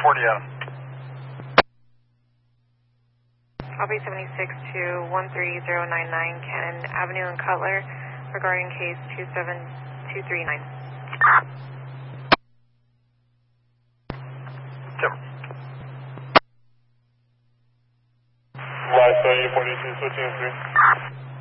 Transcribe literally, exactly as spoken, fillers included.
forty Adam. Copy seventy-six to one three zero nine nine Cannon Avenue and Cutler regarding case two seven two three nine. Tim. Last forty-two, switching three.